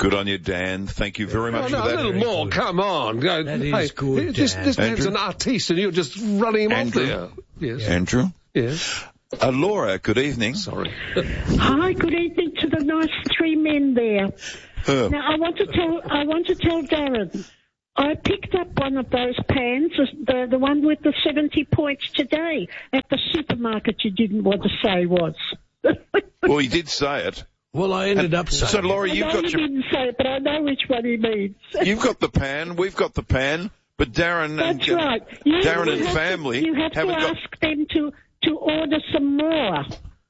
Good on you, Dan. Thank you very much for that. A little more, come on. That is good, This Dan. man's an artiste and you're just running him off there. Yes. Andrew? Yes. Laura, good evening. Sorry. Hi, good evening to the nice three men there. Now, I want to tell Darren, I picked up one of those pans, the one with the 70 points today at the supermarket you didn't want to say was. Well, he did say it. Well, I ended up saying So, Laura, I know you didn't say it, but I know which one he means. You've got the pan, we've got the pan, but Darren That's and right. Darren and family you have to haven't got... ask them to order some more.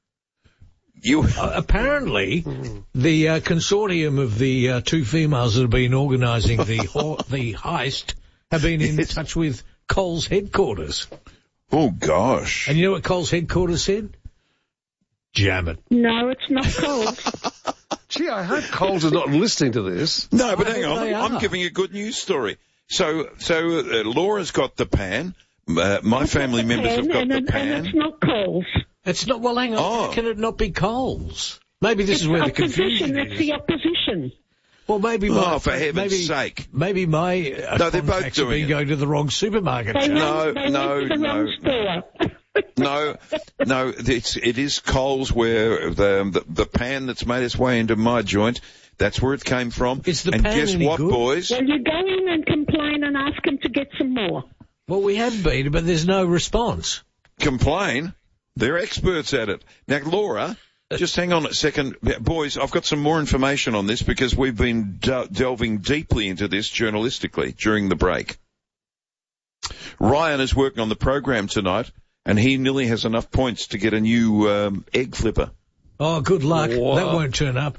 Apparently, the consortium of the two females that have been organising the heist have been in touch with Coles headquarters. Oh, gosh. And you know what Coles headquarters said? Jam it. No, it's not Coles. Gee, I hope Coles is not listening to this. No, but hang on. they are. I'm giving a good news story. So Laura's got the pan. My family members have got the pan. And it's not Coles. It's not, well, hang on. Oh. How can it not be Coles? Maybe this is where the confusion It's is. the opposition. Well, maybe for heaven's sake. Maybe my No, they're both contacts have doing been it. going to the wrong supermarket. They No, went no, to the no. wrong store. No, it is Coles where the pan that's made its way into my joint, that's where it came from. Is the and pan guess any what, good? boys? Well, you go in and complain and ask them to get some more. Well, we have been, but there's no response. Complain. They're experts at it. Now, Laura, just hang on a second. Boys, I've got some more information on this because we've been delving deeply into this journalistically during the break. Ryan is working on the program tonight, and he nearly has enough points to get a new egg flipper. Oh, good luck. Wow. That won't turn up.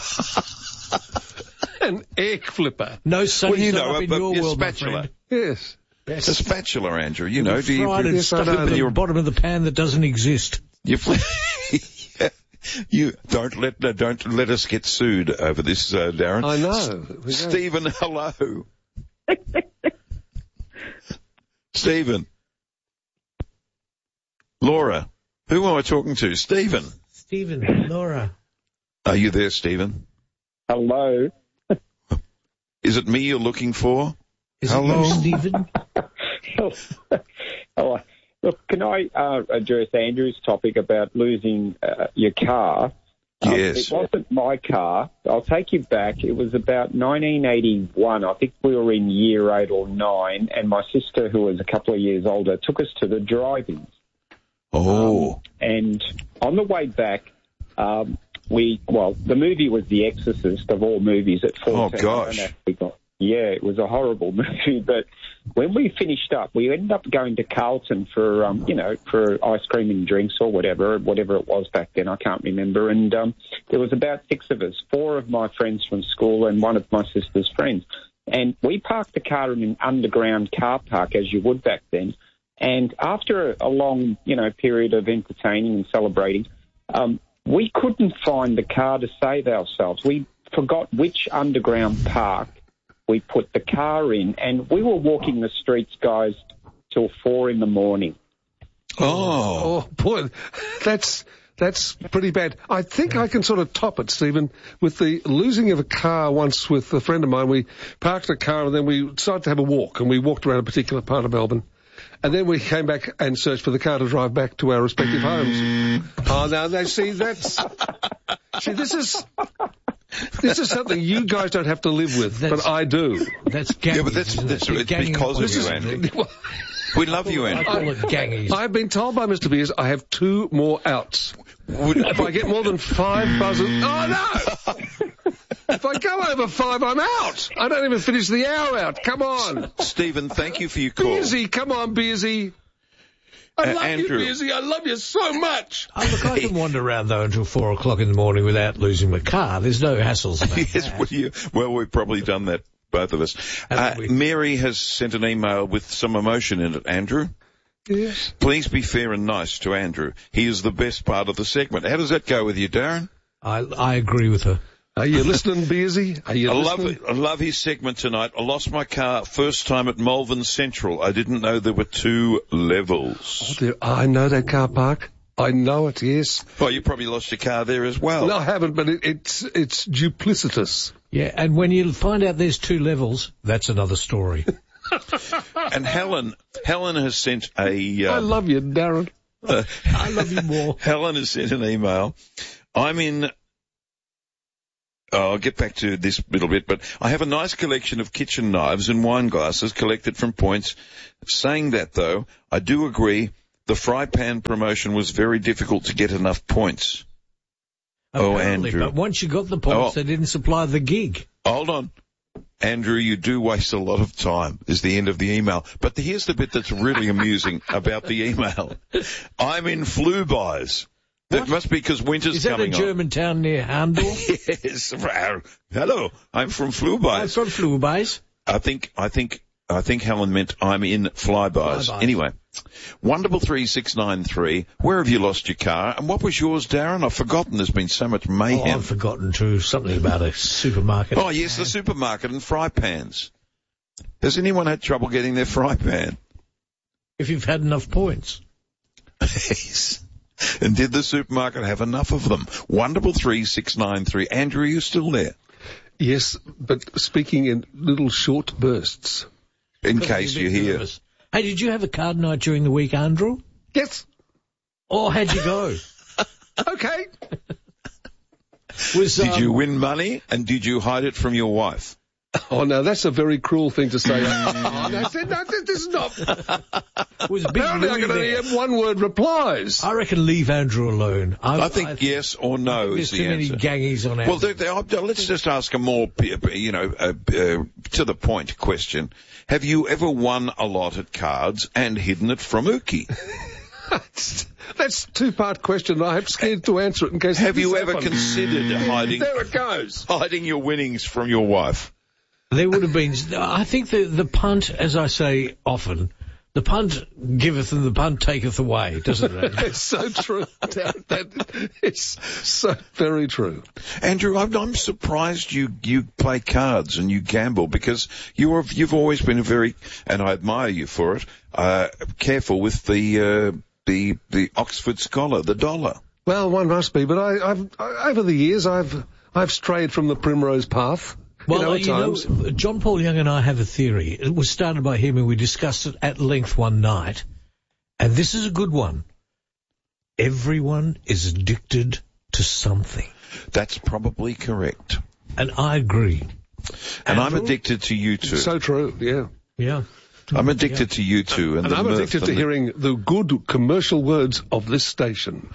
An egg flipper. No sunny side up in your a world, my spatula. friend. Yes. A spatula, Andrew. You know, do you... Fried and Yes, I stuck know into the them. bottom of the pan that doesn't exist. You don't let us get sued over this, Darren. I know. Stephen, hello. Stephen. Laura. Who am I talking to? Stephen. Stephen, Laura. Are you there, Stephen? Hello. Is it me you're looking for? Is Hello? it you, Stephen? Oh, look, can I address Andrew's topic about losing your car? Yes. It wasn't my car. I'll take you back. It was about 1981. I think we were in year 8 or 9, and my sister, who was a couple of years older, took us to the drive-ins. Oh. And on the way back, the movie was The Exorcist of all movies at 14. Oh, gosh. Yeah, it was a horrible movie. But when we finished up, we ended up going to Carlton for ice cream and drinks or whatever it was back then. I can't remember. And there was about 6 of us, 4 of my friends from school and one of my sister's friends. And we parked the car in an underground car park, as you would back then. And after a long, period of entertaining and celebrating, we couldn't find the car to save ourselves. We forgot which underground park we put the car in, and we were walking the streets, guys, till 4 a.m. Oh, boy, that's pretty bad. I think I can sort of top it, Stephen, with the losing of a car once with a friend of mine. We parked a car and then we decided to have a walk, and we walked around a particular part of Melbourne. And then we came back and searched for the car to drive back to our respective homes. Oh, now, this is something you guys don't have to live with, but I do. That's gangies. Yeah, but that's because of you, Andy. We love you, Andy. I call it gangies. I've been told by Mr. Beers I have 2 more outs. If I get more than 5 buzzers... Oh, no! If I go over 5, I'm out. I don't even finish the hour out. Come on. Stephen, thank you for your call. Beersy, come on, Beersy. I love Andrew. you, Beersy. I love you so much. Oh, look, I can wander around, though, until 4 o'clock in the morning without losing my car. There's no hassles about Yes, that. well, we've probably done that, both of us. Mary has sent an email with some emotion in it, Andrew. Yes. Please be fair and nice to Andrew. He is the best part of the segment. How does that go with you, Darren? I agree with her. Are you listening, Beersy? Are you listening? I love his segment tonight. I lost my car first time at Malvern Central. I didn't know there were 2 levels. I know that car park. I know it, yes. Well, you probably lost your car there as well. No, I haven't, but it's duplicitous. Yeah, and when you find out there's 2 levels, that's another story. And Helen has sent a... I love you, Darren. I love you more. Helen has sent an email. I'll get back to this little bit, but I have a nice collection of kitchen knives and wine glasses collected from points. Saying that, though, I do agree the fry pan promotion was very difficult to get enough points. Apparently, Andrew. But once you got the points, they didn't supply the gig. Hold on. Andrew, you do waste a lot of time, is the end of the email. But here's the bit that's really amusing about the email. I'm in flu buys. That must be because winter's coming on. Is that a German town near Handel? Yes. Hello, I'm from flu buys. I'm from flu buys. I think Helen meant I'm in flybys. Anyway, 133693. Where have you lost your car? And what was yours, Darren? I've forgotten. There's been so much mayhem. I've forgotten too. Something about a supermarket. Oh, yes, the supermarket and fry pans. Has anyone had trouble getting their fry pan? If you've had enough points. Yes. And did the supermarket have enough of them? 133693. Andrew, are you still there? Yes, but speaking in little short bursts. In case you hear. Nervous. Hey, did you have a card night during the week, Andrew? Yes. Or how'd you go? Okay. Did you win money, and did you hide it from your wife? Oh, no, that's a very cruel thing to say. No, this is not... Apparently I can only have one-word replies. I reckon leave Andrew alone. I think yes or no is the answer. There's too many gangies on Andrew. Well, let's just ask a more, to the point question. Have you ever won a lot at cards and hidden it from Uki? That's a 2-part question. I'm scared to answer it in case... Have you ever considered hiding... There it goes. Hiding your winnings from your wife? There would have been... I think the punt, as I say often, the punt giveth and the punt taketh away, doesn't it? It's so true. That is so very true. Andrew, I'm surprised you play cards and you gamble because you've always been a very, and I admire you for it, careful with the Oxford scholar, the dollar. Well, one must be, but I've over the years I've strayed from the primrose path. Well, John Paul Young and I have a theory. It was started by him and we discussed it at length one night. And this is a good one. Everyone is addicted to something. That's probably correct. And I agree. And I'm addicted to you too. So true, yeah. Yeah. I'm addicted to you too. And I'm addicted to hearing the good commercial words of this station.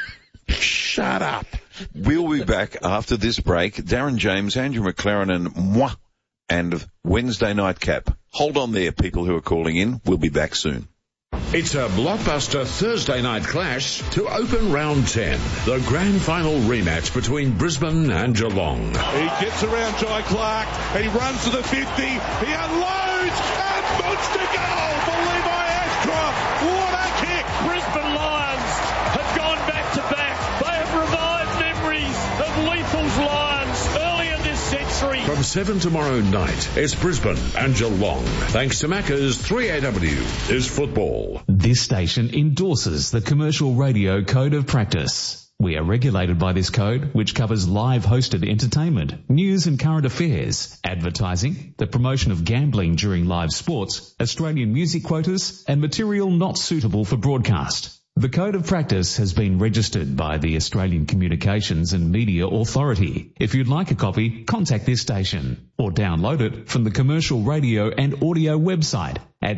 Shut up. We'll be back after this break. Darren James, Andrew McLaren and moi, and Wednesday Nightcap. Hold on there, people who are calling in. We'll be back soon. It's a blockbuster Thursday night clash to open round 10. The grand final rematch between Brisbane and Geelong. He gets around Jai Clark. He runs to the 50. He unloads and monster goal for Levi Ashcroft. What a kick. Brisbane Lions have gone back to back. They have revived memories of Lethal's Lions earlier this century. From 7 tomorrow night, it's Brisbane and Geelong. Thanks to Macca's 3AW is football. This station endorses the Commercial Radio Code of Practice. We are regulated by this code, which covers live hosted entertainment, news and current affairs, advertising, the promotion of gambling during live sports, Australian music quotas, and material not suitable for broadcast. The Code of Practice has been registered by the Australian Communications and Media Authority. If you'd like a copy, contact this station or download it from the Commercial Radio and Audio website at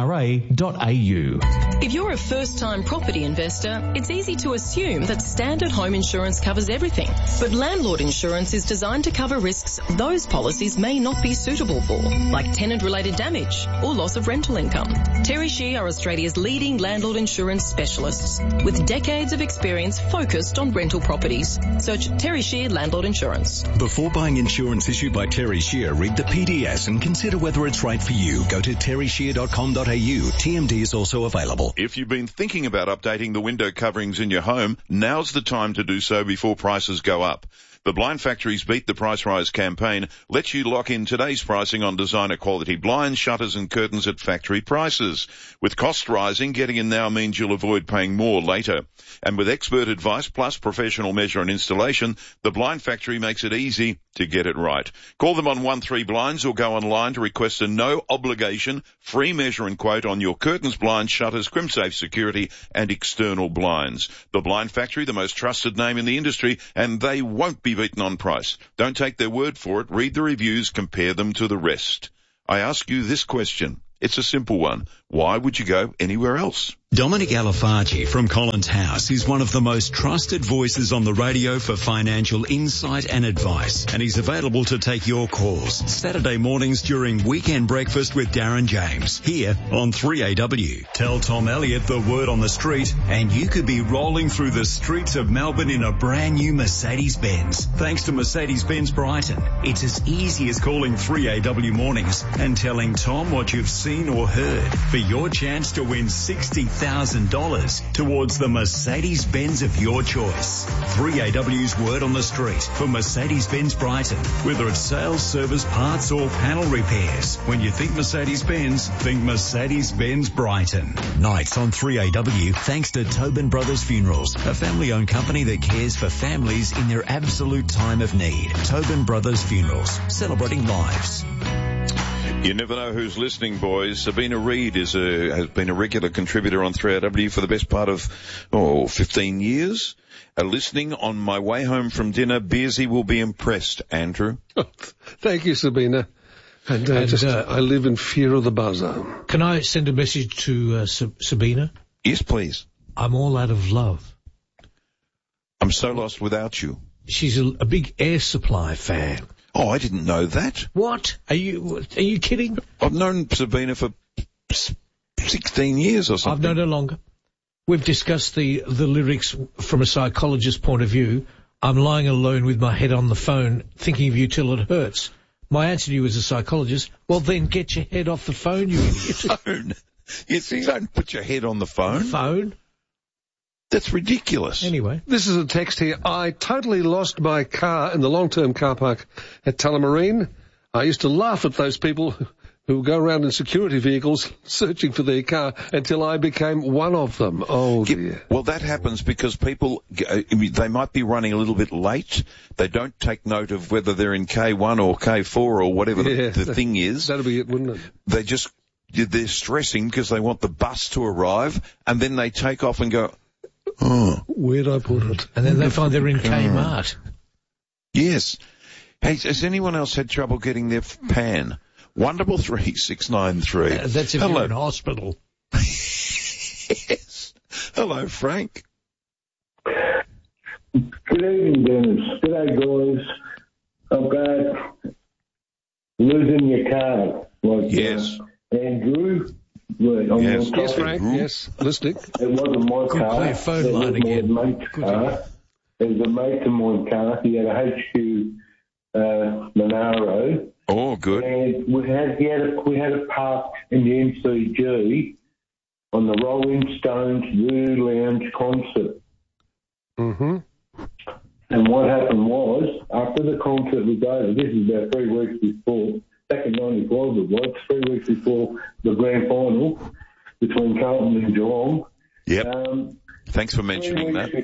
cra.au. If you're a first-time property investor, it's easy to assume that standard home insurance covers everything. But landlord insurance is designed to cover risks those policies may not be suitable for, like tenant-related damage or loss of rental income. Terry Shear are Australia's leading landlord insurance specialists with decades of experience focused on rental properties. Search Terry Shear Landlord Insurance. Before buying insurance issued by Terry Shear, read the PDS and consider whether it's right for you. Go to terryshear.com.au. TMD is also available. If you've been thinking about updating the window coverings in your home, now's the time to do so before prices go up. The Blind Factory's Beat the Price Rise campaign lets you lock in today's pricing on designer quality blinds, shutters and curtains at factory prices. With cost rising, getting in now means you'll avoid paying more later. And with expert advice plus professional measure and installation, the Blind Factory makes it easy to get it right. Call them on 13 Blinds or go online to request a no-obligation free measure and quote on your curtains, blinds, shutters, crimsafe security and external blinds. The Blind Factory, the most trusted name in the industry, and they won't be beaten on price. Don't take their word for it. Read the reviews, compare them to the rest. I ask you this question. It's a simple one. Why would you go anywhere else? Dominic Alifagi from Collins House is one of the most trusted voices on the radio for financial insight and advice, and he's available to take your calls Saturday mornings during Weekend Breakfast with Darren James here on 3AW. Tell Tom Elliott the word on the street and you could be rolling through the streets of Melbourne in a brand new Mercedes-Benz. Thanks to Mercedes-Benz Brighton, it's as easy as calling 3AW mornings and telling Tom what you've seen or heard for your chance to win $60,000 towards the Mercedes-Benz of your choice. 3AW's word on the street for Mercedes-Benz Brighton. Whether it's sales, service, parts or panel repairs. When you think Mercedes-Benz, think Mercedes-Benz Brighton. Nights on 3AW thanks to Tobin Brothers Funerals, a family-owned company that cares for families in their absolute time of need. Tobin Brothers Funerals, celebrating lives. You never know who's listening, boys. Sabina Reid has been a regular contributor on 3AW for the best part of, 15 years. Listening on my way home from dinner. Beersy will be impressed, Andrew. Thank you, Sabina. And I live in fear of the buzzer. Can I send a message to Sabina? Yes, please. I'm all out of love. I'm so lost without you. She's a big Air Supply fan. Oh, I didn't know that. What? Are you kidding? I've known Sabina for 16 years or something. I've known her longer. We've discussed the lyrics from a psychologist's point of view. I'm lying alone with my head on the phone, thinking of you till it hurts. My answer to you as a psychologist, well then get your head off the phone, you idiot. Phone? You don't put your head on the phone. Phone? That's ridiculous. Anyway. This is a text here. I totally lost my car in the long-term car park at Tullamarine. I used to laugh at those people who go around in security vehicles searching for their car until I became one of them. Oh, dear. Well, that happens because people, they might be running a little bit late. They don't take note of whether they're in K1 or K4 or whatever the thing is. That'll be it, wouldn't it? They're stressing because they want the bus to arrive, and then they take off and go, oh, where'd I put it? And then they find they're in Kmart. Yes. Hey, has anyone else had trouble getting their pan? 133-693. That's if you're in hospital. Yes. Hello, Frank. Good evening, Dennis. G'day, guys. About losing your car. Yes. Andrew. Yes, Frank. Yes, listening. It wasn't my car. Play a phone line again. It was my mate's car. It was a mate of mine car. He had a HQ Monaro. Oh, good. And we had it parked in the MCG on the Rolling Stones Voodoo Lounge concert. Mm-hmm. And what happened was, after the concert was over, this is about 3 weeks before, back in 95 it was, 3 weeks before the grand final between Carlton and Geelong. Yep. Thanks for mentioning that.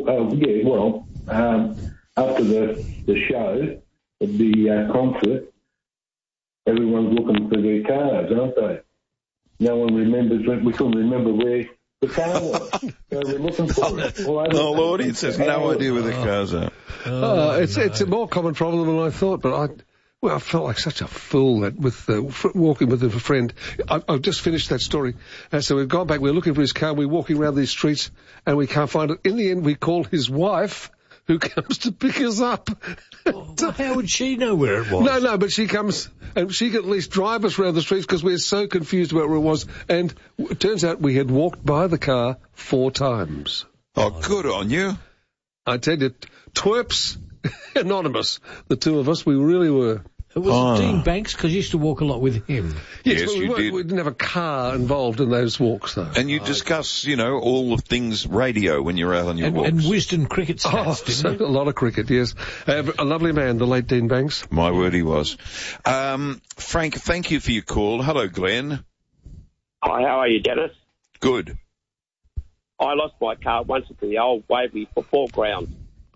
After the show, the concert, everyone's looking for their cars, aren't they? No one remembers, we couldn't remember where the car was. So we're looking for it. Oh, Lord, it says no idea where the cars are. It's a more common problem than I thought, but I felt like such a fool that walking with a friend. I've just finished that story. So we've gone back, we're looking for his car, we're walking around these streets, and we can't find it. In the end, we call his wife, who comes to pick us up. Well, how would she know where it was? No, but she comes, and she can at least drive us around the streets because we're so confused about where it was. And it turns out we had walked by the car 4 times. Oh, good on you. I tell you, twerps, anonymous, the two of us, we really were. Was it Dean Banks? Because you used to walk a lot with him. Yes, Yes, but you did. we didn't have a car involved in those walks, though. And you discuss, all the things radio when you're out on your walks. And Wisden cricket stats, didn't you? A lot of cricket, yes. A lovely man, the late Dean Banks. My word, he was. Frank, thank you for your call. Hello, Glenn. Hi, how are you, Dennis? Good. I lost my car once at the old Waverley football ground.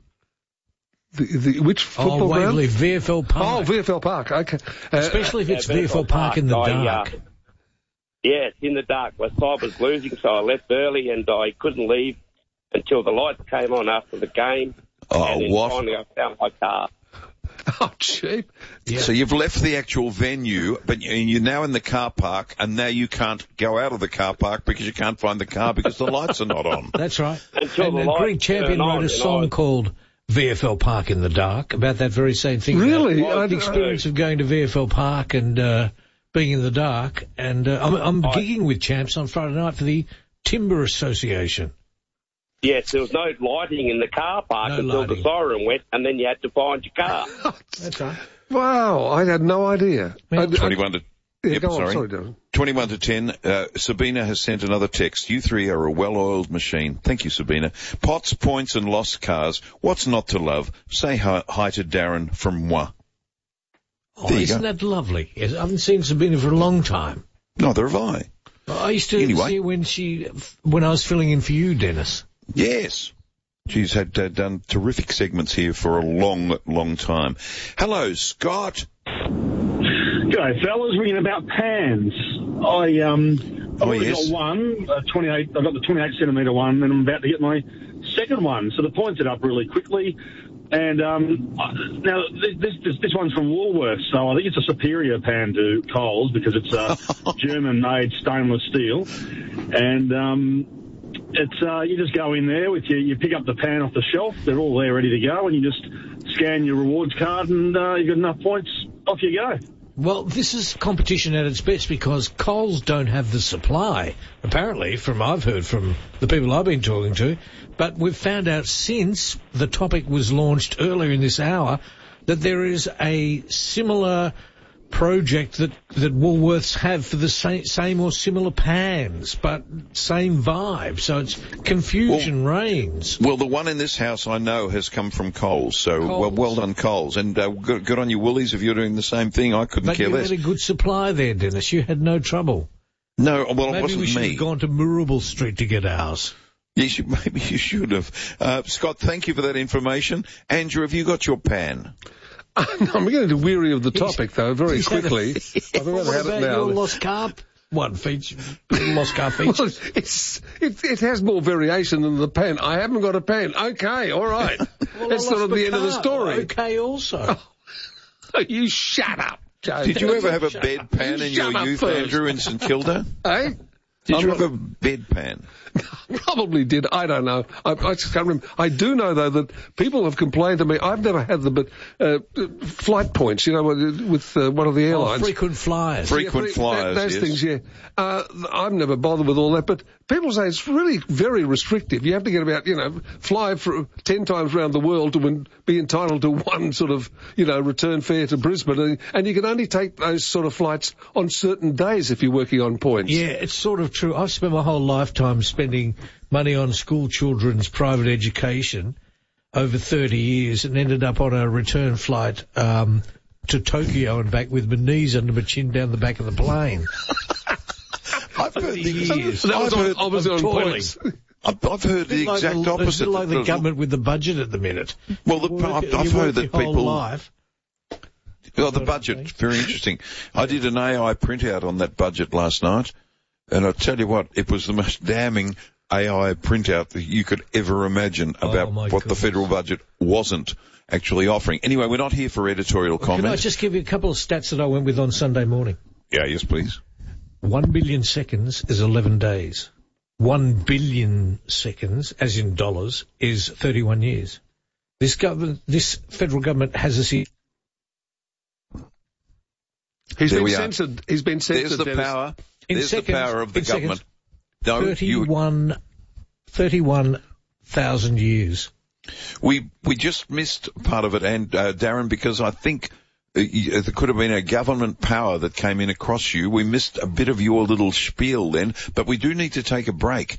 Which football ground? Waverley, VFL Park. Oh, VFL Park, okay. Especially if it's VFL Park in the dark. Yeah, it's in the dark. My side was losing, so I left early and I couldn't leave until the lights came on after the game. Oh, and then what? finally I found my car. Oh, cheap. Yeah. So you've left the actual venue, but you're now in the car park, and now you can't go out of the car park because you can't find the car because the lights are not on. That's right. Until the And lights Greg Champion turn on, wrote a and song called VFL Park in the Dark about that very same thing. Really? The experience of going to VFL Park and being in the dark. And I'm gigging with Champs on Friday night for the Timber Association. Yes, there was no lighting in the car park until the siren went, and then you had to find your car. That's right. Wow, I had no idea. 21 to... Yeah, Yep, go on, sorry, Darren. 21 to 10. Sabina has sent another text. You three are a well-oiled machine. Thank you, Sabina. Pots, points, and lost cars. What's not to love? Say hi to Darren from moi. Oh, isn't that lovely? Yes, I haven't seen Sabina for a long time. Neither have I. I used to see her when I was filling in for you, Dennis. Yes. She's had done terrific segments here for a long, long time. Hello, Scott. G'day, fellas. Ringing about pans. I've already got one, 28. I've got the 28 centimetre one, and I'm about to get my second one. So the points it up really quickly. And now this one's from Woolworths, so I think it's a superior pan to Coles because it's German-made stainless steel. And it's you just go in there with you pick up the pan off the shelf. They're all there ready to go, and you just scan your rewards card, and you've got enough points. Off you go. Well, this is competition at its best because Coles don't have the supply, apparently, I've heard from the people I've been talking to. But we've found out since the topic was launched earlier in this hour that there is a similar project that Woolworths have for the same or similar pans, but same vibe. So it's confusion reigns. Well, the one in this house I know has come from Coles, so well done, Coles. And good on you, Woolies, if you're doing the same thing. I couldn't care less. But you had a good supply there, Dennis. You had no trouble. No, well, it wasn't me. Maybe we should have gone to Moorabool Street to get ours. Maybe you should have. Scott, thank you for that information. Andrew, have you got your pan? I'm beginning to weary of the topic, though, very quickly. I've What had about it now. your lost car? One feature, lost car feature. Well, it has more variation than the pan. I haven't got a pan. Okay, all right. That's sort of the end of the story. Okay, also. Oh, you shut up, Joe. Did you ever have a bedpan in your youth, Andrew, in St Kilda? Eh? Did you have a bedpan? Probably did. I don't know. I just can't remember. I do know, though, that people have complained to me. I've never had them, but flight points, with one of the airlines. Frequent flyers. Frequent flyers, those yes. things, yeah. I've never bothered with all that, but people say it's really very restrictive. You have to get about, fly for 10 times around the world to be entitled to one sort of, return fare to Brisbane. And you can only take those sort of flights on certain days if you're working on points. Yeah, it's sort of true. I've spent my whole lifetime spending money on school children's private education over 30 years and ended up on a return flight to Tokyo and back with my knees under my chin down the back of the plane. I've heard I've heard the exact opposite. It's like the government with the budget at the minute. Well, I've heard that people... Life. Well, the budget, very interesting. I did an AI printout on that budget last night, and I'll tell you what, it was the most damning AI printout that you could ever imagine about what the federal budget wasn't actually offering. Anyway, we're not here for editorial comment. Can I just give you a couple of stats that I went with on Sunday morning? Yeah, yes, please. 1 billion seconds is 11 days. 1 billion seconds, as in dollars, is 31 years. This federal government has a... He's been censored. He's been censored. There's the power. There's the power of the government. No, 31,000 years. We just missed part of it, and Darren, because I think There could have been a government power that came in across you. We missed a bit of your little spiel then, but we do need to take a break.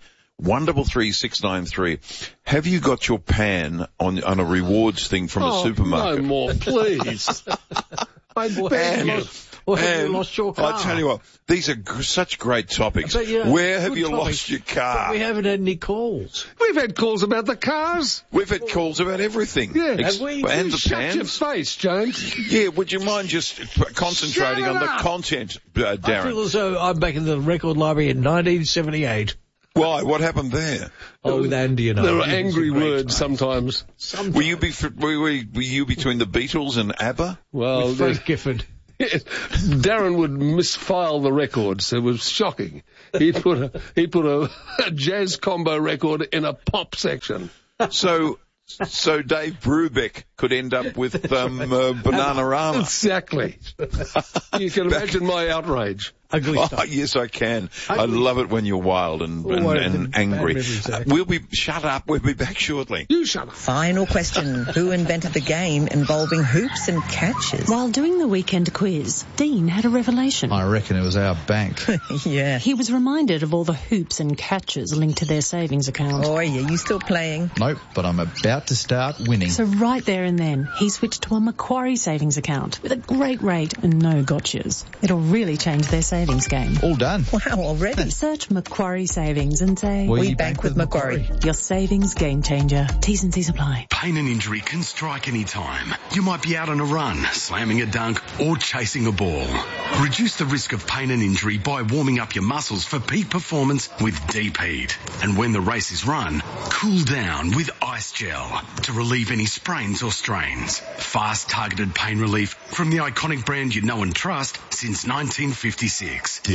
133693. Have you got your pan on a rewards thing from a supermarket? No more, please. I beg you. Or have you lost your car? I tell you what, these are such great topics. Where have you lost your car? But we haven't had any calls. We've had calls about the cars. We've had calls about everything. Yeah. And the Shut pans. your face, James. Yeah, would you mind just concentrating on the content, Darren? I feel as though I'm back in the record library in 1978. Why? What happened there? Oh, with Andy and I. There are angry words sometimes. Were you were you between the Beatles and ABBA? Well, with Frank Gifford. Darren would misfile the records. It was shocking. He put a jazz combo record in a pop section. So Dave Brubeck could end up with Bananarama. Exactly. You can imagine my outrage. Ugly stuff. Yes, I can. I love it when you're wild and angry. Shut up. We'll be back shortly. You shut up. Final question. Who invented the game involving hoops and catches? While doing the weekend quiz, Dean had a revelation. I reckon it was our bank. Yeah. He was reminded of all the hoops and catches linked to their savings account. Oh, yeah. You still playing? Nope, but I'm about to start winning. So right there and then, he switched to a Macquarie savings account with a great rate and no gotchas. It'll really change their savings game. All done. Wow, already. Search Macquarie Savings and say, We bank with Macquarie. Your savings game changer. T's and C's apply. Pain and injury can strike any time. You might be out on a run, slamming a dunk, or chasing a ball. Reduce the risk of pain and injury by warming up your muscles for peak performance with Deep Heat. And when the race is run, cool down with Ice Gel to relieve any sprains or strains. Fast, targeted pain relief from the iconic brand you know and trust since 1956. Deep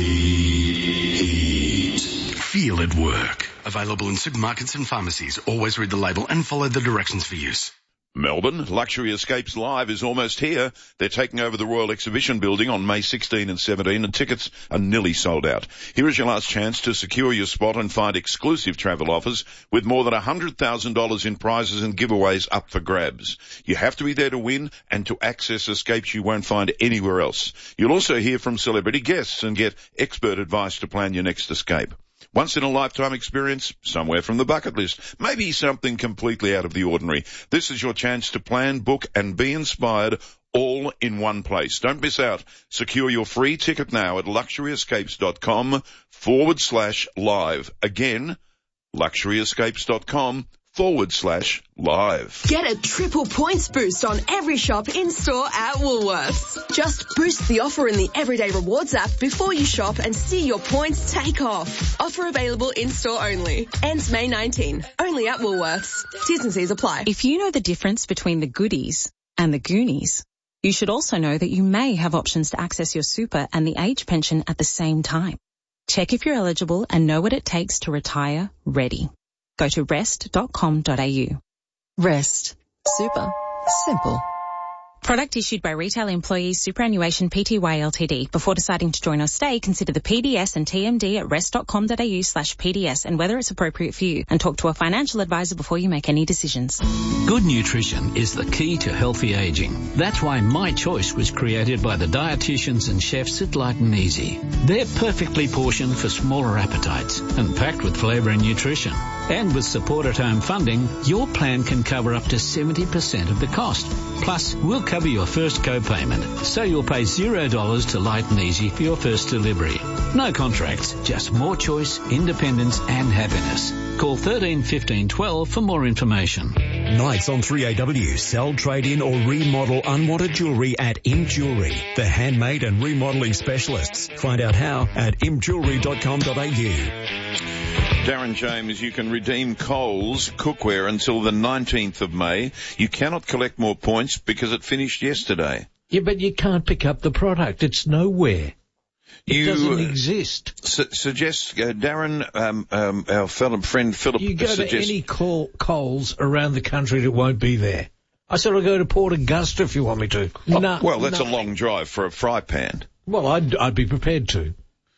Heat. Feel it work. Available in supermarkets and pharmacies. Always read the label and follow the directions for use. Melbourne, Luxury Escapes Live is almost here. They're taking over the Royal Exhibition Building on May 16 and 17, and tickets are nearly sold out. Here is your last chance to secure your spot and find exclusive travel offers with more than $100,000 in prizes and giveaways up for grabs. You have to be there to win and to access escapes you won't find anywhere else. You'll also hear from celebrity guests and get expert advice to plan your next escape. Once-in-a-lifetime experience, somewhere from the bucket list, maybe something completely out of the ordinary. This is your chance to plan, book, and be inspired all in one place. Don't miss out. Secure your free ticket now at luxuryescapes.com/live. Again, luxuryescapes.com/live. Get a triple points boost on every shop in-store at Woolworths. Just boost the offer in the Everyday Rewards app before you shop and see your points take off. Offer available in-store only. Ends May 19. Only at Woolworths. T's and C's apply. If you know the difference between the goodies and the Goonies, you should also know that you may have options to access your super and the age pension at the same time. Check if you're eligible and know what it takes to retire ready. Go to rest.com.au. Rest. Super. Simple. Product issued by Retail Employees Superannuation Pty Ltd. Before deciding to join or stay, consider the PDS and TMD at rest.com.au/PDS and whether it's appropriate for you, and talk to a financial advisor before you make any decisions. Good nutrition is the key to healthy aging. That's why My Choice was created by the dietitians and chefs at Light and Easy. They're perfectly portioned for smaller appetites and packed with flavour and nutrition. And with support at home funding, your plan can cover up to 70% of the cost. Plus, we'll cover your first co-payment, so you'll pay $0 to Light and Easy for your first delivery. No contracts, just more choice, independence and happiness. Call 13 15 12 for more information. Nights on 3AW. Sell, trade in or remodel unwanted jewellery at Im Jewellery. The handmade and remodelling specialists. Find out how at imjewellery.com.au. Darren James, you can redeem Coles cookware until the 19th of May. You cannot collect more points because it finished yesterday. Yeah, but you can't pick up the product. It's nowhere. It doesn't exist. Suggest, Darren, our fellow friend Philip... You go to any Coles around the country, it won't be there. I said I'll go to Port Augusta if you want me to. Oh, no, well, that's a long drive for a fry pan. Well, I'd be prepared to.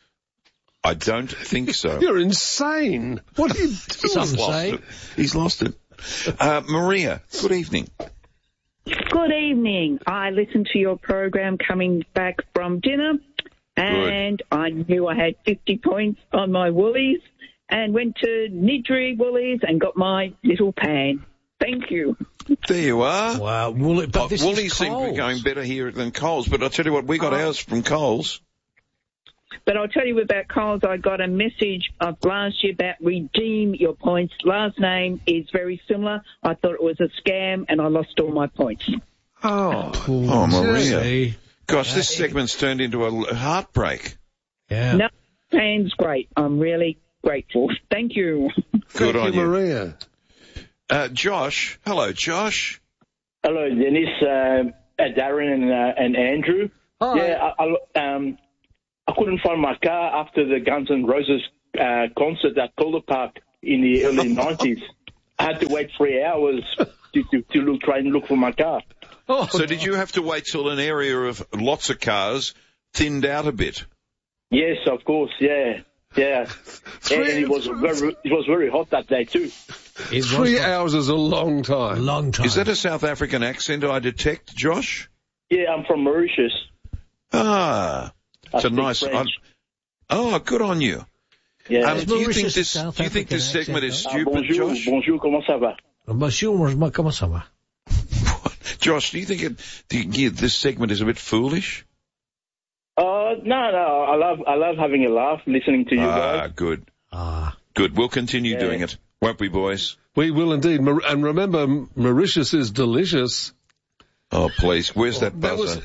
I don't think so. You're insane. What are you doing? Some say. He's lost it. Maria, good evening. Good evening. I listened to your program coming back from dinner, and I knew I had 50 points on my Woolies and went to Nidri Woolies and got my little pan. Thank you. There you are. Wow. Woolies seem to be going better here than Coles, but I'll tell you what, we got ours from Coles. But I'll tell you about Coles, I got a message of last year about redeem your points. Last name is very similar. I thought it was a scam, and I lost all my points. Oh, Maria. Gosh, this segment's turned into a heartbreak. Yeah. No, pan's great. I'm really grateful. Thank you. Good on you. Maria. Josh. Hello, Josh. Hello, Dennis, Darren and Andrew. Hi. Yeah, I couldn't find my car after the Guns N' Roses concert at Calder Park in the early 90s. I had to wait 3 hours to try and look for my car. So did you have to wait till an area of lots of cars thinned out a bit? Yes, of course, yeah. And it was very hot that day too. 3 hours is a long time. Long time. Is that a South African accent I detect, Josh? Yeah, I'm from Mauritius. Ah. It's a nice. Good on you. Yeah. Do you think this segment is stupid, Josh? Bonjour, comment ça va? Bonjour, comment ça va? Josh, do you think this segment is a bit foolish? No. I love having a laugh listening to you guys. Good. Good. We'll continue doing it, won't we, boys? We will indeed. And remember, Mauritius is delicious. Oh, please. Where's that buzzer?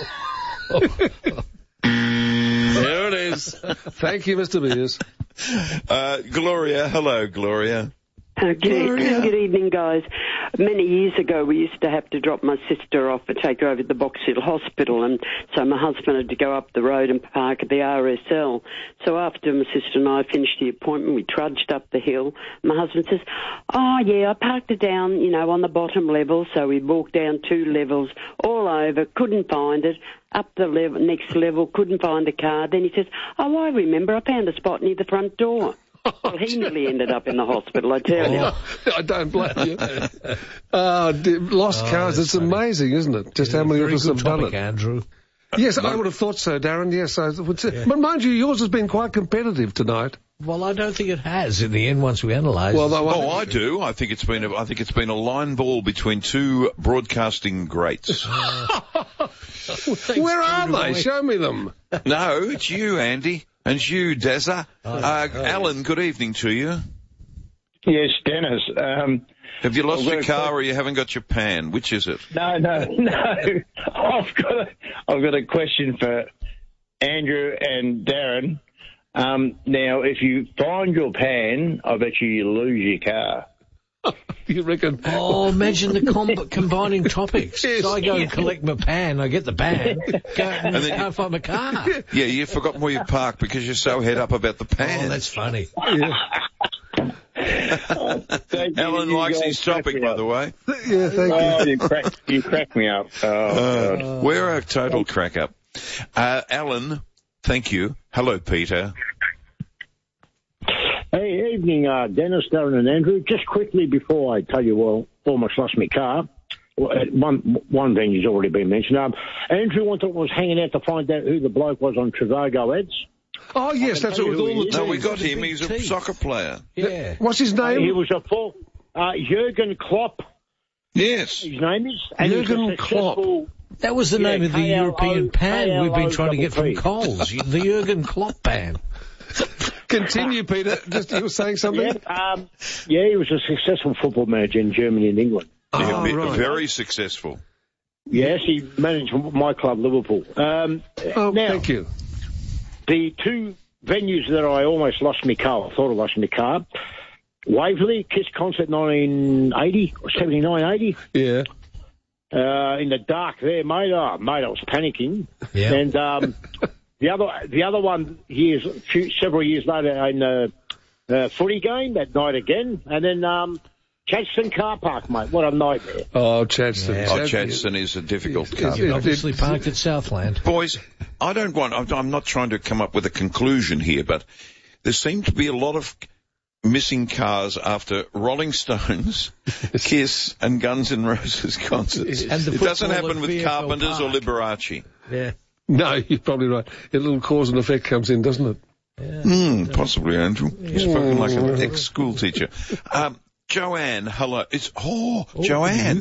There it is. Thank you, Mr. Beers. Gloria. Hello, Gloria. Good evening, guys. Many years ago, we used to have to drop my sister off and take her over to the Box Hill Hospital, and so my husband had to go up the road and park at the RSL. So after my sister and I finished the appointment, we trudged up the hill. My husband says, "Oh, yeah, I parked it down, on the bottom level." So we walked down 2 levels, all over, couldn't find it. Up the next level, couldn't find the car. Then he says, "Oh, I remember, I found a spot near the front door." Well, he nearly ended up in the hospital, I tell you. I don't blame you. Lost cars, it's amazing, isn't it? Just how many of us have done it. Andrew. Yes, I would have thought so, Darren. Yes, I would say. But mind you, yours has been quite competitive tonight. Well, I don't think it has in the end once we analyse. Well, I do. I think it's been a line ball between 2 broadcasting greats. Where are they? Show me them. No, it's you, Andy. And you, Dazza. Alan, good evening to you. Yes, Dennis. Have you lost your car or you haven't got your pan? Which is it? No. I've got a question for Andrew and Darren. Now, if you find your pan, I bet you lose your car. You reckon? Oh, imagine the combining topics. Yes. So I go and collect my pan, I get the pan, and then can't find my car. Yeah, you've forgotten where you park because you're so head up about the pan. Oh, that's funny. Alan likes his topic, by the way. Yeah, thank you. You crack me up. Oh, we're a total crack up. Alan, thank you. Hello, Peter. Hey, evening, Dennis, Darren and Andrew. Just quickly before I tell you, almost lost my car. One venue's already been mentioned. Andrew was hanging out to find out who the bloke was on Trivago ads. Oh, yes, that's what with all the teams. No, we got him. He's a soccer player. Yeah. What's his name? He was a full Jurgen Klopp. Yes. His name is. Jurgen Klopp. That was the name of the European pan we've been trying to get from Coles. The Jurgen Klopp pan. Continue, Peter. Just you were saying something? He was a successful football manager in Germany and England. Right. Very successful. Yes, he managed my club, Liverpool. Now, thank you. The 2 venues that I almost lost my car, I thought I lost my car, Waverley, Kiss concert 1980, or 79, 80. Yeah. In the dark there, mate. Oh, mate, I was panicking. Yeah. And the other one several years later in a footy game that night again, and then Chadstone car park, mate. What a nightmare. Oh, Chadstone. Yeah. Chadstone is a difficult car park. Obviously parked at Southland. Boys, I'm not trying to come up with a conclusion here, but there seem to be a lot of missing cars after Rolling Stones, Kiss, and Guns N' Roses concerts. And it doesn't happen with Carpenters or Liberace. Yeah. No, you're probably right. A little cause and effect comes in, doesn't it? Yeah. Possibly, Andrew. You're spoken like an ex-school teacher. Joanne, hello. Joanne.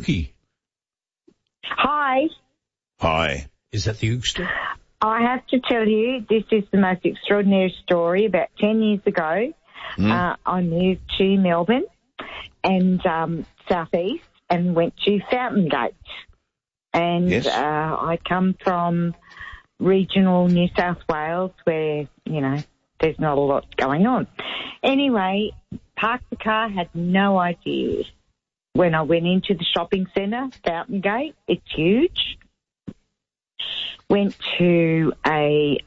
Hi. Hi. Is that the Oogster? I have to tell you, this is the most extraordinary story. About 10 years ago, I moved to Melbourne and southeast and went to Fountain Gate. And I come from regional New South Wales where, there's not a lot going on. Anyway, parked the car, had no idea. When I went into the shopping centre, Fountain Gate, it's huge. Went to a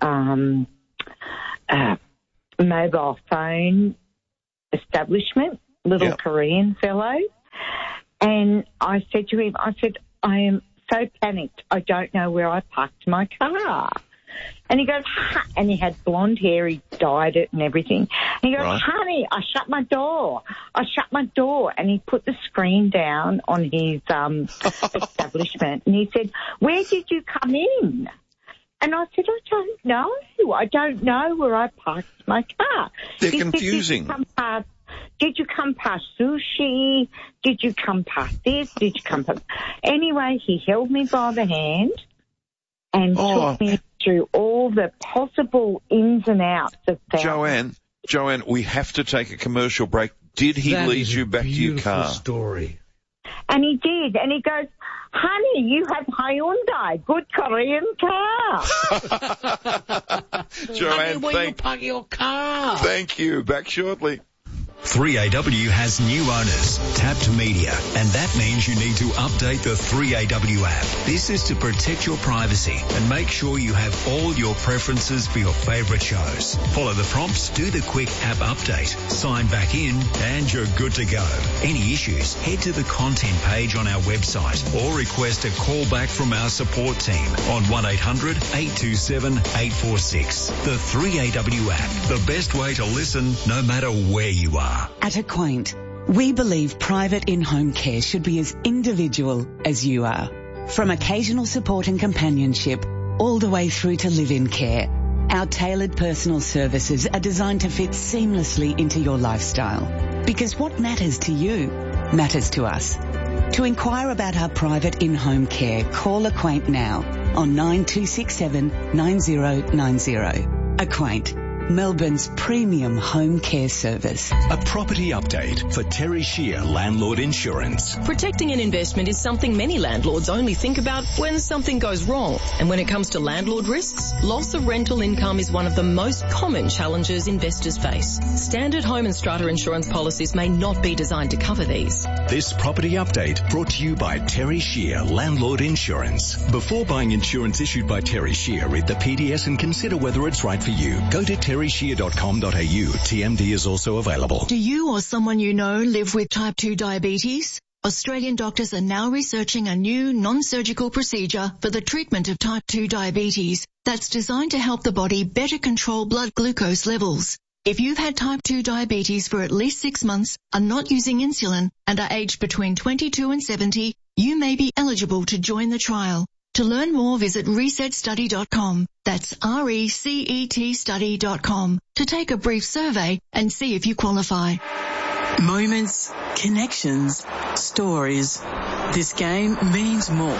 mobile phone establishment, little Korean fellow, and I said to him, I am so panicked, I don't know where I parked my car. And he goes, and he had blonde hair, he dyed it and everything. And he goes, honey, I shut my door. And he put the screen down on his establishment and he said, where did you come in? And I said, I don't know where I parked my car. They're confusing. Did you come past sushi? Did you come past this? Did you come past... Anyway, he held me by the hand and took me through all the possible ins and outs of that. Joanne, we have to take a commercial break. Did he lead you back to your car? Story. And he did. And he goes, honey, you have Hyundai, good Korean car. Joanne, where you park your car? Thank you. Back shortly. 3AW has new owners, Tapped Media, and that means you need to update the 3AW app. This is to protect your privacy and make sure you have all your preferences for your favourite shows. Follow the prompts, do the quick app update, sign back in, and you're good to go. Any issues, head to the content page on our website or request a call back from our support team on 1-800-827-846. The 3AW app, the best way to listen no matter where you are. At Acquaint, we believe private in-home care should be as individual as you are. From occasional support and companionship, all the way through to live-in care, our tailored personal services are designed to fit seamlessly into your lifestyle. Because what matters to you matters to us. To inquire about our private in-home care, call Acquaint now on 9267 9090. Acquaint, Melbourne's premium home care service. A property update for Terry Shear Landlord Insurance. Protecting an investment is something many landlords only think about when something goes wrong. And when it comes to landlord risks, loss of rental income is one of the most common challenges investors face. Standard home and strata insurance policies may not be designed to cover these. This property update brought to you by Terry Shear Landlord Insurance. Before buying insurance issued by Terry Shear, read the PDS and consider whether it's right for you. Go to terryshear.com.au. TMD is also available. Do you or someone you know live with type 2 diabetes? Australian doctors are now researching a new non-surgical procedure for the treatment of type 2 diabetes that's designed to help the body better control blood glucose levels. If you've had type 2 diabetes for at least 6 months, are not using insulin, and are aged between 22 and 70, you may be eligible to join the trial. To learn more, visit resetstudy.com. That's RECET study.com to take a brief survey and see if you qualify. Moments, connections, stories. This game means more.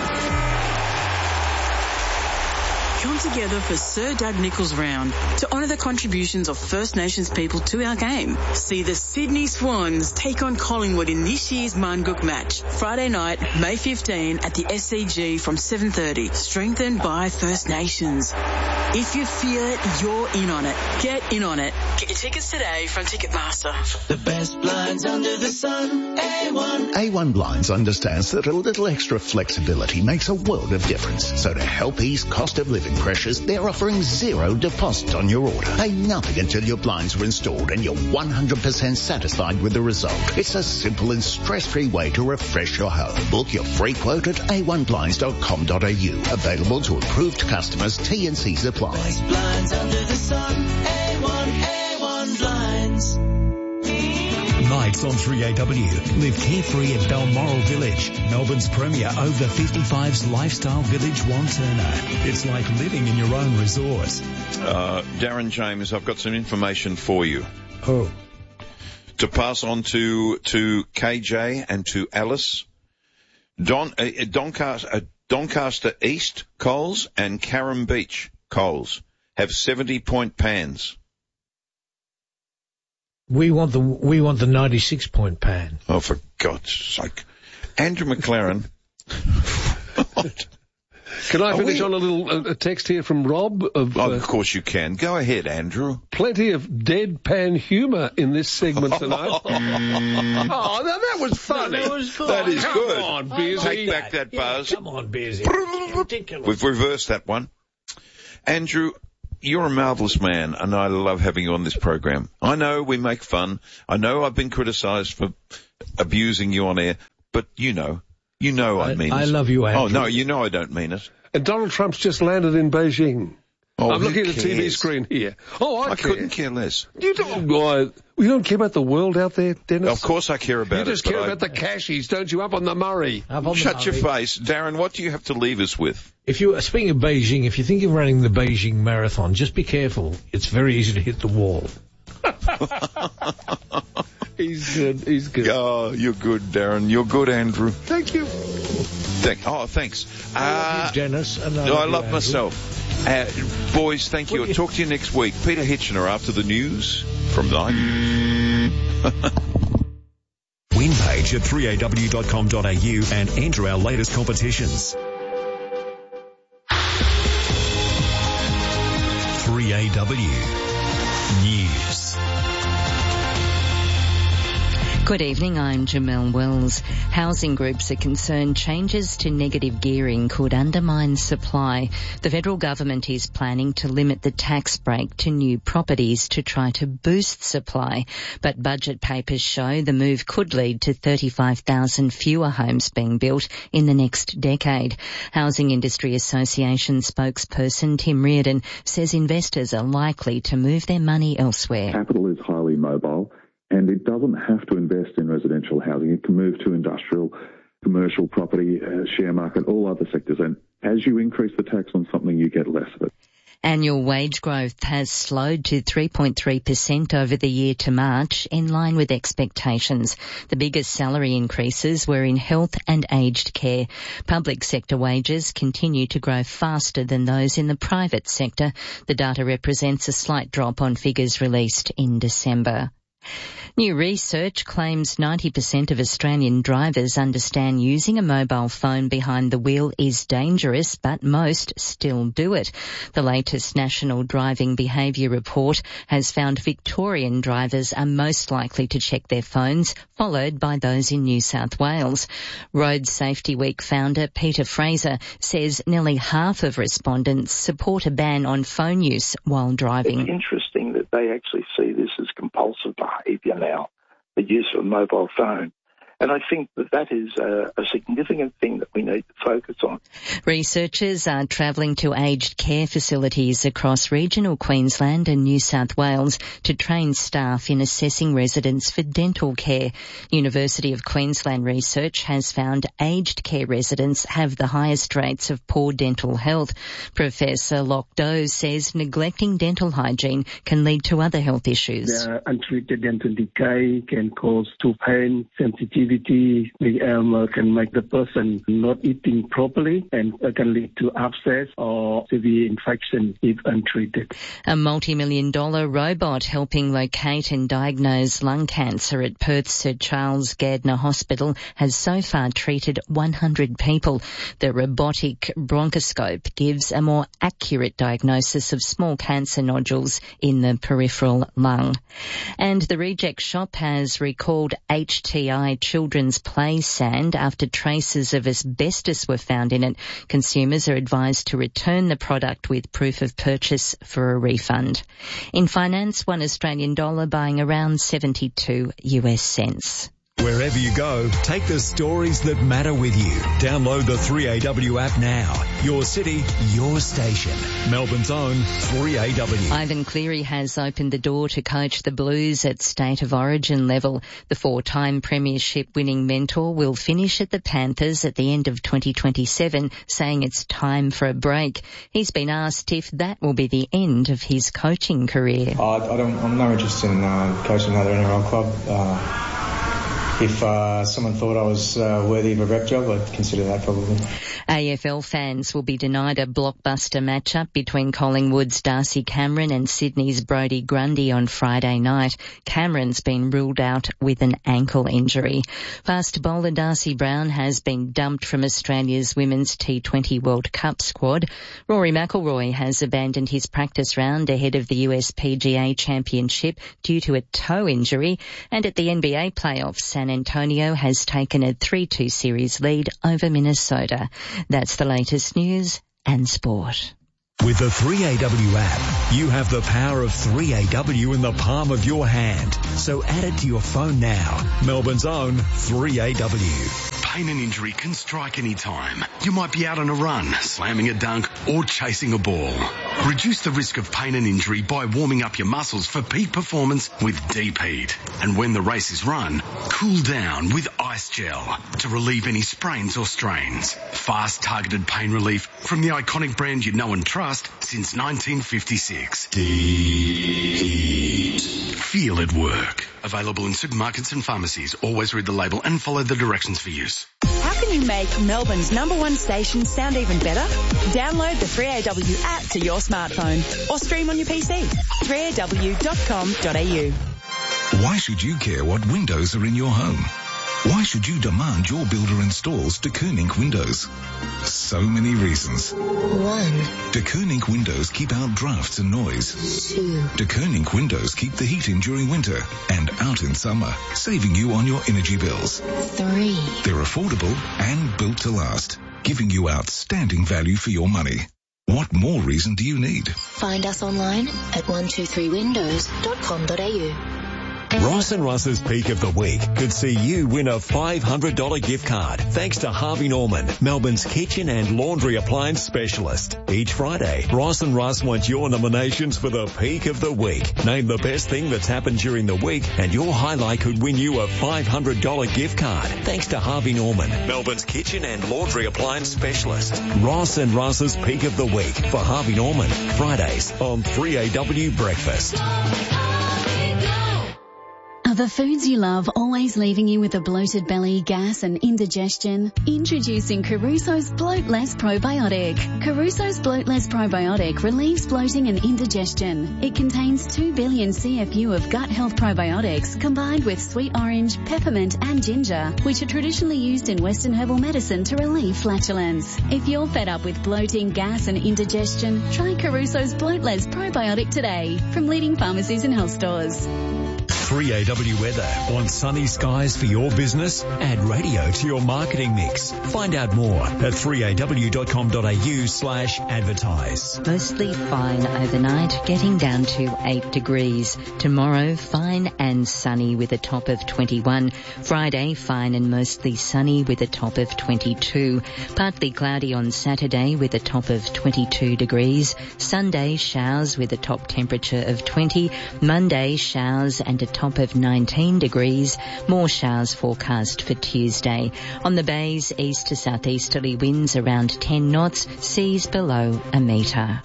Come together for Sir Dad Nichols Round to honour the contributions of First Nations people to our game. See the Sydney Swans take on Collingwood in this year's Manguk match. Friday night, May 15 at the SCG from 7:30. Strengthened by First Nations. If you feel it, you're in on it. Get in on it. Get your tickets today from Ticketmaster. The best blinds under the sun, A1. A1 Blinds understands that a little extra flexibility makes a world of difference. So to help ease cost of living pressures, they're offering zero deposit on your order. Pay nothing until your blinds are installed and you're 100% satisfied with the result. It's a simple and stress-free way to refresh your home. Book your free quote at a1blinds.com.au. Available to approved customers. T&Cs apply. Best blinds under the sun, A1 Blinds. nights on 3AW. Live carefree at Balmoral Village, Melbourne's premier over 55s lifestyle village, Wantirna. It's like living in your own resort. Darren James, I've got some information for you. Oh. To pass on to KJ and to Alice. Doncaster East Coles and Carrum Beach Coles have 70-point pans. We want the 96-point pan. Oh, for God's sake. Andrew McLaren. Can I finish on a text here from Rob? Of course you can. Go ahead, Andrew. Plenty of deadpan humour in this segment tonight. Oh, that was funny. That was good. That is good. Come on, Beersy. Take back that buzz. Come on, Beersy. Ridiculous. We've reversed that one. Andrew, you're a marvellous man, and I love having you on this program. I know we make fun. I know I've been criticised for abusing you on air, but you know I mean it. I love you, Andrew. Oh, no, you know I don't mean it. And Donald Trump's just landed in Beijing. Oh, I'm looking at the TV cares? screen here. Oh, I care. Couldn't care less. You don't care about the world out there, Dennis? Of course I care about it. You just care about the cashies, don't you, up on the Murray? Shut your face. Darren, what do you have to leave us with? Speaking of Beijing, if you think of running the Beijing Marathon, just be careful. It's very easy to hit the wall. He's good. Oh, you're good, Darren. You're good, Andrew. Thank you. Thanks. I love you, Dennis. And I love myself. Boys, thank you. I'll talk to you next week. Peter Hitchener after the news from 9. Win page at 3aw.com.au and enter our latest competitions. 3AW News. Good evening, I'm Jamelle Wells. Housing groups are concerned changes to negative gearing could undermine supply. The federal government is planning to limit the tax break to new properties to try to boost supply. But budget papers show the move could lead to 35,000 fewer homes being built in the next decade. Housing Industry Association spokesperson Tim Reardon says investors are likely to move their money elsewhere. Capital is highly mobile, and it doesn't have to invest in residential housing. It can move to industrial, commercial property, share market, all other sectors. And as you increase the tax on something, you get less of it. Annual wage growth has slowed to 3.3% over the year to March, in line with expectations. The biggest salary increases were in health and aged care. Public sector wages continue to grow faster than those in the private sector. The data represents a slight drop on figures released in December. New research claims 90% of Australian drivers understand using a mobile phone behind the wheel is dangerous, but most still do it. The latest National Driving Behaviour Report has found Victorian drivers are most likely to check their phones, followed by those in New South Wales. Road Safety Week founder Peter Fraser says nearly half of respondents support a ban on phone use while driving. It's interesting that they actually see this as compulsive behaviour now, the use of a mobile phone. And I think that is a significant thing that we need to focus on. Researchers are travelling to aged care facilities across regional Queensland and New South Wales to train staff in assessing residents for dental care. University of Queensland research has found aged care residents have the highest rates of poor dental health. Professor Locke Doe says neglecting dental hygiene can lead to other health issues. Untreated dental decay can cause tooth pain, sensitivity. The can make the person not eating properly and can lead to abscess or severe infection if untreated. A multi-million-dollar robot helping locate and diagnose lung cancer at Perth's Sir Charles Gairdner Hospital has so far treated 100 people. The robotic bronchoscope gives a more accurate diagnosis of small cancer nodules in the peripheral lung. And the Reject Shop has recalled HTI children's play sand after traces of asbestos were found in it. Consumers are advised to return the product with proof of purchase for a refund. In finance, $1 Australian buying around 72 US cents. Wherever you go, take the stories that matter with you. Download the 3AW app now. Your city, your station. Melbourne's own 3AW. Ivan Cleary has opened the door to coach the Blues at State of Origin level. The 4-time premiership winning mentor will finish at the Panthers at the end of 2027, saying it's time for a break. He's been asked if that will be the end of his coaching career. I'm not interested in coaching another NRL club. If someone thought I was worthy of a rep job, I'd consider that probably. AFL fans will be denied a blockbuster matchup between Collingwood's Darcy Cameron and Sydney's Brodie Grundy on Friday night. Cameron's been ruled out with an ankle injury. Fast bowler Darcy Brown has been dumped from Australia's Women's T20 World Cup squad. Rory McIlroy has abandoned his practice round ahead of the US PGA Championship due to a toe injury. And at the NBA playoffs, San Antonio has taken a 3-2 series lead over Minnesota. That's the latest news and sport. With the 3AW app, you have the power of 3AW in the palm of your hand. So add it to your phone now. Melbourne's own 3AW. Pain and injury can strike any time. You might be out on a run, slamming a dunk, or chasing a ball. Reduce the risk of pain and injury by warming up your muscles for peak performance with Deep Heat. And when the race is run, cool down with Ice Gel to relieve any sprains or strains. Fast, targeted pain relief from the iconic brand you know and trust since 1956. Deep Heat. Feel it work. Available in supermarkets and pharmacies. Always read the label and follow the directions for use. How can you make Melbourne's #1 station sound even better? Download the 3AW app to your smartphone or stream on your PC. 3aw.com.au. Why should you care what windows are in your home? Why should you demand your builder installs De Koning windows? So many reasons. 1. De Koning windows keep out drafts and noise. 2. De Koning windows keep the heat in during winter and out in summer, saving you on your energy bills. 3. They're affordable and built to last, giving you outstanding value for your money. What more reason do you need? Find us online at 123windows.com.au. Ross and Russ's Peak of the Week could see you win a $500 gift card thanks to Harvey Norman, Melbourne's kitchen and laundry appliance specialist. Each Friday, Ross and Russ want your nominations for the Peak of the Week. Name the best thing that's happened during the week and your highlight could win you a $500 gift card thanks to Harvey Norman, Melbourne's kitchen and laundry appliance specialist. Ross and Russ's Peak of the Week for Harvey Norman, Fridays on 3AW Breakfast. Are the foods you love always leaving you with a bloated belly, gas and indigestion? Introducing Caruso's Bloat Less Probiotic. Caruso's Bloat Less Probiotic relieves bloating and indigestion. It contains 2 billion CFU of gut health probiotics combined with sweet orange, peppermint and ginger, which are traditionally used in Western herbal medicine to relieve flatulence. If you're fed up with bloating, gas and indigestion, try Caruso's Bloat Less Probiotic today from leading pharmacies and health stores. 3AW weather. Want sunny skies for your business? Add radio to your marketing mix. Find out more at 3aw.com.au/advertise. Mostly fine overnight, getting down to 8 degrees. Tomorrow, fine and sunny with a top of 21. Friday, fine and mostly sunny with a top of 22. Partly cloudy on Saturday with a top of 22 degrees. Sunday, showers with a top temperature of 20. Monday, showers and a top of 19 degrees. More showers forecast for Tuesday. On the bays, east to southeasterly winds around 10 knots, seas below a metre.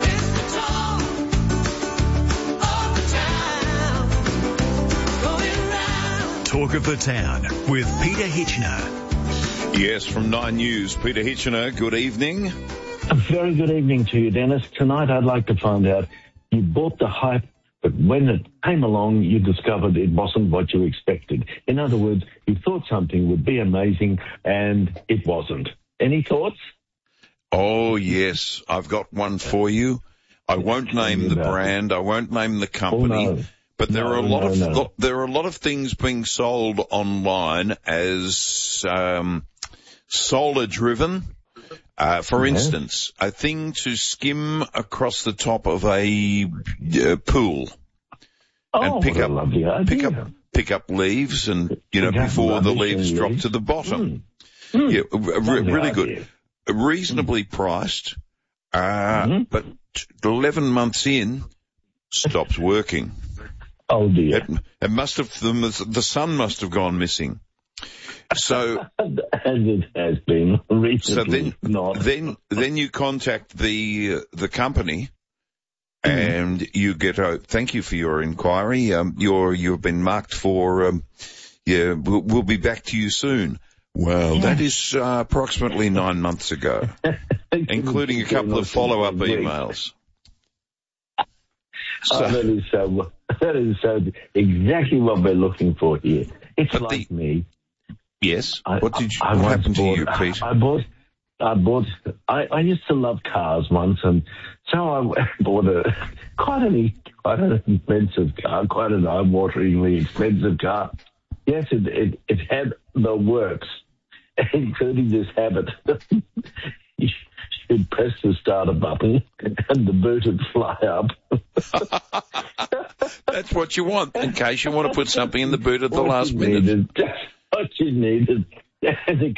Talk of the Town with Peter Hitchener. Yes, from 9 News, Peter Hitchener, good evening. A very good evening to you, Dennis. Tonight I'd like to find out, you bought the hype, but when it came along, you discovered it wasn't what you expected. In other words, you thought something would be amazing, and it wasn't. Any thoughts? Oh, yes. I've got one for you. I won't name the brand. I won't name the company. Oh, no. But there are a lot of things being sold online as solar driven. For instance, a thing to skim across the top of a pool and pick pick up leaves and, before the leaves drop to the bottom. Yeah, really good. Reasonably priced, but 11 months in, stops working. Oh dear. It must have, the sun must have gone missing. So, as it has been recently. Then you contact the company, and you get thank you for your inquiry. You've been marked for, we'll be back to you soon. Well, that is approximately 9 months ago, including a couple of follow-up emails. That is exactly what we're looking for here. It's like me. Yes. What happened to you, Pete? I used to love cars once, and so I bought quite an expensive car, quite an eye-wateringly expensive car. Yes, it had the works, including this habit. You'd press the starter button and the boot would fly up. That's what you want, in case you want to put something in the boot at the last minute. What you needed.